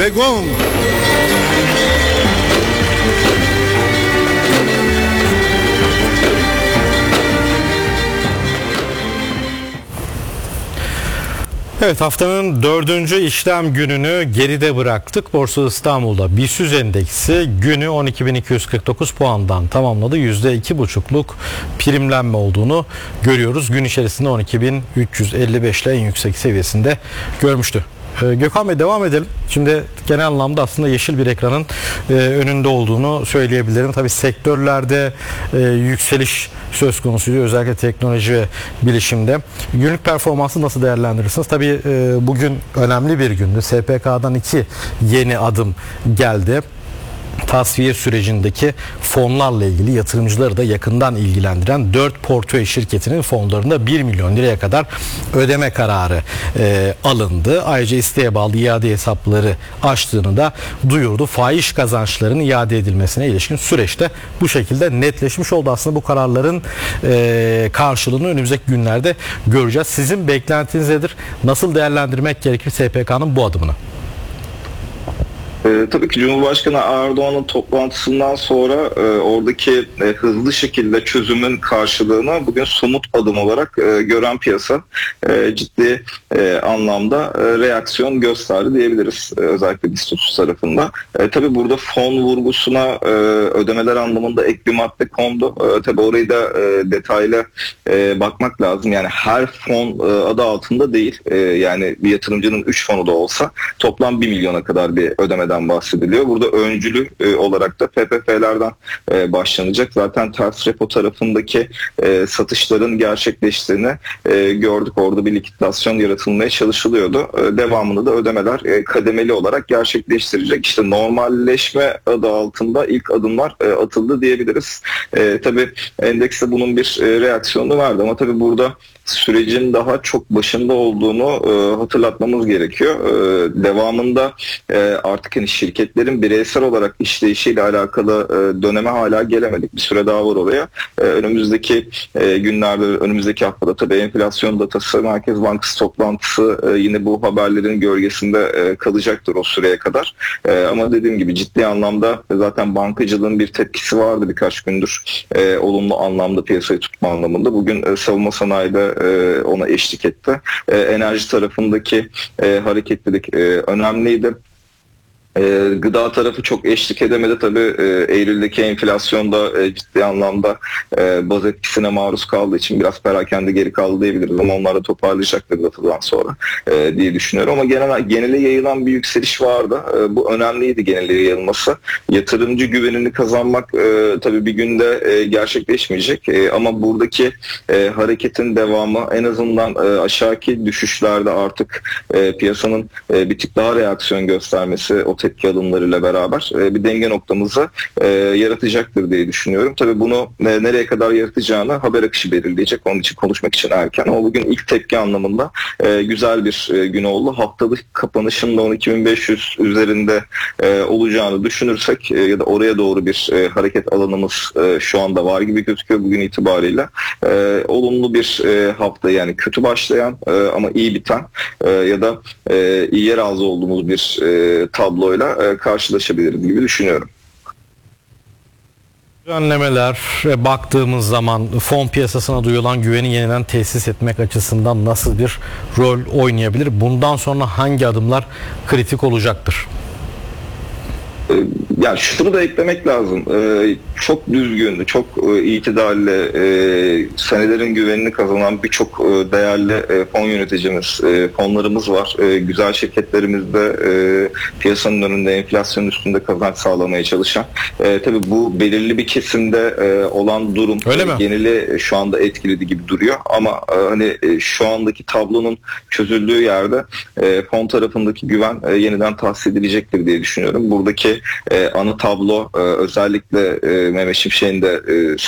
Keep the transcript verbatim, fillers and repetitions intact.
Begum. Evet, haftanın dördüncü işlem gününü geride bıraktık. Borsa İstanbul'da BIST endeksi günü on iki bin iki yüz kırk dokuz puandan tamamladı. yüzde iki buçukluk primlenme olduğunu görüyoruz. Gün içerisinde on iki bin üç yüz elli beş ile en yüksek seviyesinde görmüştü. Gökhan Bey, devam edelim. Şimdi genel anlamda aslında yeşil bir ekranın e, önünde olduğunu söyleyebilirim. Tabii sektörlerde e, yükseliş söz konusuydu. Özellikle teknoloji ve bilişimde. Günlük performansı nasıl değerlendirirsiniz? Tabii e, bugün önemli bir gündü. S P K'dan iki yeni adım geldi. Tasfiye sürecindeki fonlarla ilgili yatırımcıları da yakından ilgilendiren dört portföy şirketinin fonlarında bir milyon liraya kadar ödeme kararı e, alındı. Ayrıca isteğe bağlı iade hesapları açtığını da duyurdu. Faiz kazançlarının iade edilmesine ilişkin süreçte bu şekilde netleşmiş oldu. Aslında bu kararların e, karşılığını önümüzdeki günlerde göreceğiz. Sizin beklentiniz nedir? Nasıl değerlendirmek gerekir S P K'nın bu adımını? E, tabii ki Cumhurbaşkanı Erdoğan'ın toplantısından sonra e, oradaki e, hızlı şekilde çözümün karşılığını bugün somut adım olarak e, gören piyasa e, ciddi e, anlamda e, reaksiyon gösterdi diyebiliriz. E, özellikle BIST tarafında. E, tabii burada fon vurgusuna e, ödemeler anlamında ek bir madde kondu. E, tabii orayı da e, detaylı e, bakmak lazım. Yani her fon e, adı altında değil. E, yani bir yatırımcının üç fonu da olsa toplam bir milyona kadar bir ödeme bahsediliyor. Burada öncülü e, olarak da P P F'lerden e, başlanacak. Zaten ters repo tarafındaki e, satışların gerçekleştiğini e, gördük. Orada bir likidasyon yaratılmaya çalışılıyordu. E, devamında da ödemeler e, kademeli olarak gerçekleştirecek. İşte normalleşme adı altında ilk adımlar e, atıldı diyebiliriz. E, tabii endekste bunun bir e, reaksiyonu vardı ama tabii burada sürecin daha çok başında olduğunu e, hatırlatmamız gerekiyor. E, devamında e, artık hani şirketlerin bireysel olarak işleyişiyle alakalı e, döneme hala gelemedik. Bir süre daha var oraya. E, önümüzdeki e, günlerde, önümüzdeki haftada tabii enflasyon datası, Merkez Bankası toplantısı e, yine bu haberlerin gölgesinde e, kalacaktır o süreye kadar. E, ama dediğim gibi ciddi anlamda zaten bankacılığın bir tepkisi vardı birkaç gündür. E, olumlu anlamda piyasayı tutma anlamında. Bugün e, savunma sanayide e, ona eşlik etti. E, enerji tarafındaki e, hareketlilik e, önemliydi. E, gıda tarafı çok eşlik edemedi. Tabii e, Eylül'deki enflasyonda e, ciddi anlamda e, baz etkisine maruz kaldığı için biraz perakende geri kaldı diyebiliriz ama onlar da toparlayacaktır datıdan sonra e, diye düşünüyorum. Ama genel, genele yayılan bir yükseliş vardı. E, bu önemliydi, genele yayılması. Yatırımcı güvenini kazanmak e, tabii bir günde e, gerçekleşmeyecek e, ama buradaki e, hareketin devamı en azından e, aşağıki düşüşlerde artık e, piyasanın e, bir tık daha reaksiyon göstermesi, o tepki adımlarıyla beraber e, bir denge noktamızı e, yaratacaktır diye düşünüyorum. Tabii bunu e, nereye kadar yaratacağını haber akışı belirleyecek. Onun için konuşmak için erken. Ama bugün ilk tepki anlamında e, güzel bir e, gün oldu. Haftalık kapanışın da on iki bin beş yüz üzerinde e, olacağını düşünürsek e, ya da oraya doğru bir e, hareket alanımız e, şu anda var gibi gözüküyor bugün itibariyle. E, olumlu bir e, hafta, yani kötü başlayan e, ama iyi biten e, ya da e, iyiye razı olduğumuz bir e, tablo ile karşılaşabiliriz gibi düşünüyorum. Düzenlemeler baktığımız zaman fon piyasasına duyulan güveni yeniden tesis etmek açısından nasıl bir rol oynayabilir? Bundan sonra hangi adımlar kritik olacaktır? Yani şunu da eklemek lazım. Ee, çok düzgün, çok e, itidalli, e, senelerin güvenini kazanan birçok e, değerli e, fon yöneticimiz, e, fonlarımız var. E, güzel şirketlerimizde e, piyasanın önünde, enflasyon üstünde kazanç sağlamaya çalışan. E, tabii bu belirli bir kesimde e, olan durum Öyle e, mi? geneli şu anda etkiledi gibi duruyor. Ama e, hani e, şu andaki tablonun çözüldüğü yerde e, fon tarafındaki güven e, yeniden tahsis edilecektir diye düşünüyorum. Buradaki e, ana tablo e, özellikle e, Mehmet Şimşek'in de e,